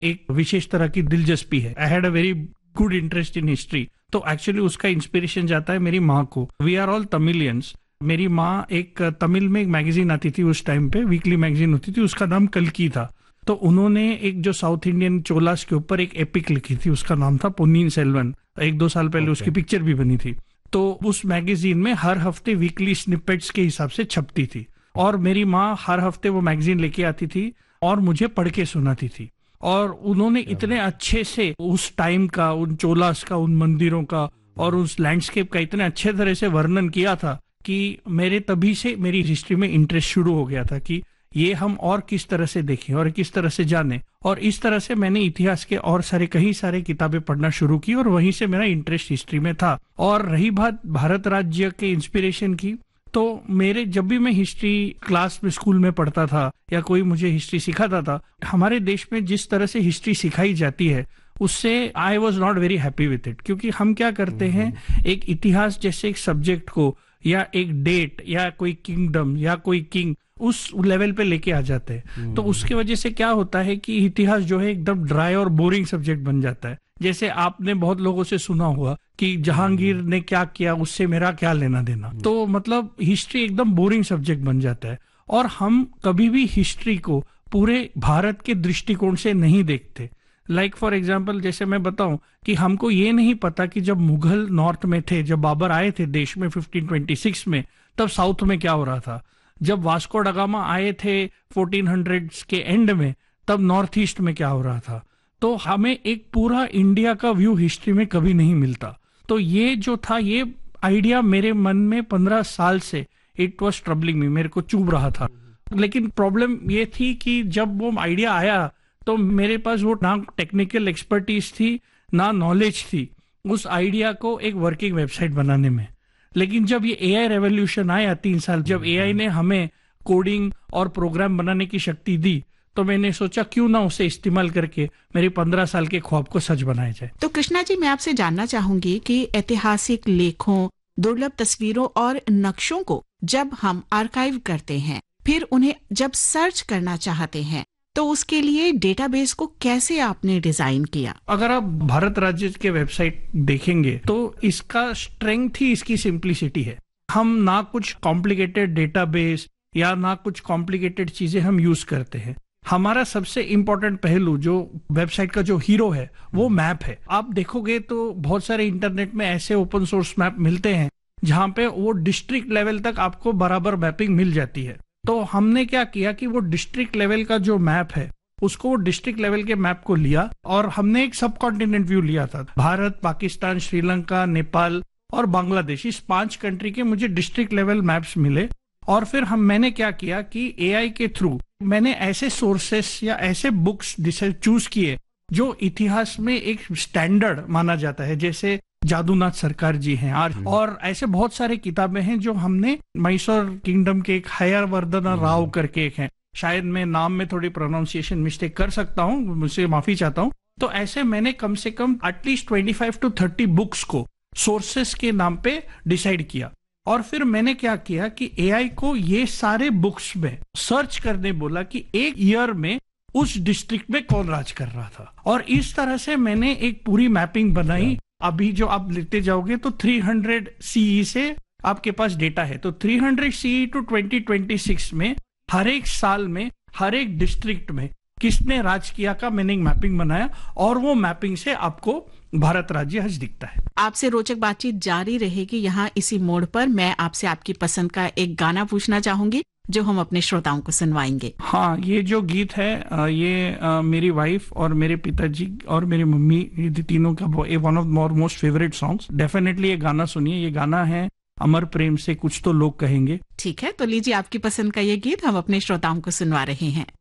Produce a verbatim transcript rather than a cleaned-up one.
एक विशेष तरह की दिलचस्पी है। I had a very good interest in history. तो एक्चुअली उसका इंस्पिरेशन जाता है मेरी माँ को। We are all Tamilians. मेरी माँ, एक तमिल में एक मैगजीन आती थी उस टाइम पे, वीकली मैगजीन होती थी, उसका नाम कल्की था। तो उन्होंने एक जो साउथ इंडियन चोलास के ऊपर एक एपिक लिखी थी, उसका नाम था पोन्नियिन सेल्वन। एक दो साल पहले okay. उसकी पिक्चर भी बनी थी। तो उस मैगजीन में हर हफ्ते वीकली स्निपेट्स के हिसाब से छपती थी, और मेरी माँ हर हफ्ते वो मैगजीन लेके आती थी और मुझे पढ़ के सुनाती थी। और उन्होंने इतने अच्छे से उस टाइम का, उन चोलास का, उन मंदिरों का और उस लैंडस्केप का इतने अच्छे तरह से वर्णन किया था कि मेरे तभी से मेरी हिस्ट्री में इंटरेस्ट शुरू हो गया था कि ये हम और किस तरह से देखें और किस तरह से जानें। और इस तरह से मैंने इतिहास के और सारे कई सारे किताबें पढ़ना शुरू की, और वहीं से मेरा इंटरेस्ट हिस्ट्री में था। और रही बात भारत राज्य के इंस्पिरेशन की, तो मेरे जब भी मैं हिस्ट्री क्लास में स्कूल में पढ़ता था या कोई मुझे हिस्ट्री सिखाता था, हमारे देश में जिस तरह से हिस्ट्री सिखाई जाती है उससे I was not very happy with it. क्योंकि हम क्या करते हैं, एक इतिहास जैसे एक सब्जेक्ट को या एक डेट या कोई किंगडम या कोई किंग उस लेवल पे लेके आ जाते हैं। तो उसकी वजह से क्या होता है कि इतिहास जो है एकदम ड्राई और बोरिंग सब्जेक्ट बन जाता है। जैसे आपने बहुत लोगों से सुना हुआ कि जहांगीर ने क्या किया, उससे मेरा क्या लेना देना। तो मतलब हिस्ट्री एकदम बोरिंग सब्जेक्ट बन जाता है, और हम कभी भी हिस्ट्री को पूरे भारत के दृष्टिकोण से नहीं देखते। लाइक फॉर एग्जाम्पल, जैसे मैं बताऊं कि हमको ये नहीं पता कि जब मुगल नॉर्थ में थे, जब बाबर आए थे देश में फिफ्टीन ट्वेंटी सिक्स में, तब साउथ में क्या हो रहा था। जब वास्को डगामा आए थे फोर्टीन हंड्रेड्स के एंड में, तब नॉर्थ ईस्ट में क्या हो रहा था। तो हमें एक पूरा इंडिया का व्यू हिस्ट्री में कभी नहीं मिलता। तो ये जो था, ये आइडिया मेरे मन में पंद्रह साल से इट वाज ट्रबलिंग मी, मेरे को चुभ रहा था। लेकिन प्रॉब्लम ये थी कि जब वो आइडिया आया तो मेरे पास वो ना टेक्निकल एक्सपर्टीज थी ना नॉलेज थी उस आइडिया को एक वर्किंग वेबसाइट बनाने में। लेकिन जब ये एआई रेवोल्यूशन आया तीन साल, जब एआई ने हमें कोडिंग और प्रोग्राम बनाने की शक्ति दी, तो मैंने सोचा क्यों ना उसे इस्तेमाल करके मेरे पंद्रह साल के ख्वाब को सच बनाया जाए। तो कृष्णा जी, मैं आपसे जानना चाहूंगी कि ऐतिहासिक लेखों, दुर्लभ तस्वीरों और नक्शों को जब हम आर्काइव करते हैं, फिर उन्हें जब सर्च करना चाहते हैं, तो उसके लिए डेटाबेस को कैसे आपने डिजाइन किया? अगर आप भारत राज्य के वेबसाइट देखेंगे तो इसका स्ट्रेंथ ही इसकी सिंप्लिसिटी है। हम ना कुछ कॉम्प्लिकेटेड डेटाबेस या ना कुछ कॉम्प्लिकेटेड चीजें हम यूज करते हैं। हमारा सबसे इंपॉर्टेंट पहलू, जो वेबसाइट का जो हीरो है, वो मैप है। आप देखोगे तो बहुत सारे इंटरनेट में ऐसे ओपन सोर्स मैप मिलते हैं जहां पे वो डिस्ट्रिक्ट लेवल तक आपको बराबर मैपिंग मिल जाती है। तो हमने क्या किया कि वो डिस्ट्रिक्ट लेवल का जो मैप है, उसको वो डिस्ट्रिक्ट लेवल के मैप को लिया और हमने एक सब कॉन्टिनेंट व्यू लिया था। भारत, पाकिस्तान, श्रीलंका, नेपाल और बांग्लादेश, इस पांच कंट्री के मुझे डिस्ट्रिक्ट लेवल मैप्स मिले। और फिर हम मैंने क्या किया कि एआई के थ्रू मैंने ऐसे सोर्सेस या ऐसे बुक्स जिसे चूज किए जो इतिहास में एक स्टैंडर्ड माना जाता है, जैसे जादूनाथ सरकार जी हैं, और ऐसे बहुत सारे किताबें हैं जो हमने मैसूर किंगडम के एक हयवर्धन राव करके एक हैं, शायद मैं नाम में थोड़ी प्रोनाउंसिएशन मिस्टेक कर सकता हूँ, मुझसे माफी चाहता हूँ। तो ऐसे मैंने कम से कम at least twenty five to thirty books को सोर्सेस के नाम पे डिसाइड किया। और फिर मैंने क्या किया कि एआई को ये सारे बुक्स में सर्च करने बोला कि एक ईयर में उस डिस्ट्रिक्ट में कौन राज कर रहा था, और इस तरह से मैंने एक पूरी मैपिंग बनाई। अभी जो आप लेते जाओगे तो थ्री हंड्रेड सीई से आपके पास डेटा है, तो three hundred CE to twenty twenty six में हर एक साल में हर एक डिस्ट्रिक्ट में किसने राज किया का मैंने एक मैपिंग बनाया, और वो मैपिंग से आपको भारत राज्य आज दिखता है। आपसे रोचक बातचीत जारी रहेगी। यहाँ इसी मोड़ पर मैं आपसे आपकी पसंद का एक गाना पूछना चाहूंगी जो हम अपने श्रोताओं को सुनवाएंगे। हाँ, ये जो गीत है ये मेरी वाइफ और मेरे पिताजी और मेरी मम्मी, ये तीनों का one of more most favourite songs. Definitely ये गाना सुनिए। ये गाना है अमर प्रेम से कुछ तो लोग कहेंगे। ठीक है, तो लीजिए आपकी पसंद का ये गीत हम अपने श्रोताओं को सुनवा रहे हैं।